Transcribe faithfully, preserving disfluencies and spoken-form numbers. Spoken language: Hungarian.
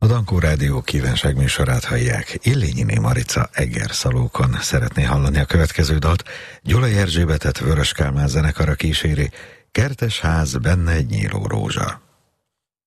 A Dankó Rádió kívánságműsorát hallják. Illényiné Marica Egerszalókon szeretné hallani a következő dalt. Gyulai Erzsébetet Vörös Kálmán zenekara kíséri. Kertes ház, benne egy nyíló rózsa.